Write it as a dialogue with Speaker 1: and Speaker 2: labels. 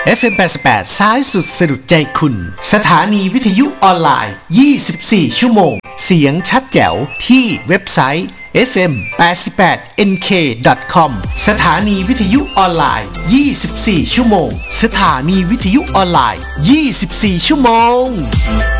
Speaker 1: FM 88ซ้ายสุดสะดุดใจคุณสถานีวิทยุออนไลน์24ชั่วโมงเสียงชัดแจ๋วที่เว็บไซต์ fm88nk.com สถานีวิทยุออนไลน์24ชั่วโมงสถานีวิทยุออนไลน์24ชั่วโมง